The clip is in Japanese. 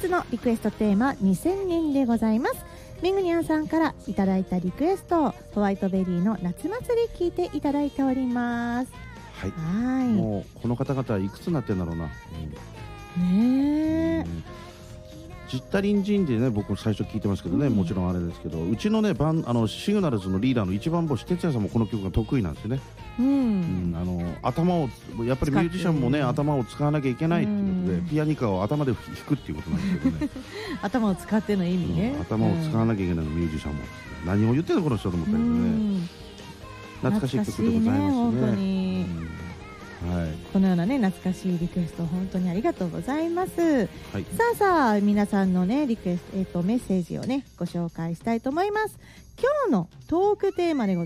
日のリクエストテーマ2000年でございます。めぐにゃんさんからいただいたリクエスト、ホワイトベリーの夏祭り聞いていただいております。 はい。 はい。 もうこの方々いくつになってんだろうな。 ねえ。 ジッタリンジンでね、僕最初聞いてますけどね、もちろんあれですけど、うちのねシグナルズのリーダーの一番星哲也さんもこの曲が得意なんですよね。頭をやっぱりミュージシャンもね頭を使わなきゃいけないっていうことで、ピアニカを頭で弾くっていうことなんですけどね。 頭を使っての意味ね。 頭を使わなきゃいけないのミュージシャンも、何を言ってんのこの人と思ったけどね。懐かしい曲でございますね。 本当に。 はい、 このようなね懐かしいリクエスト本当にありがとうございます。 はい、 さあ皆さんのねリクエスト、メッセージをねご紹介したいと思います。今日のトークテーマでございます。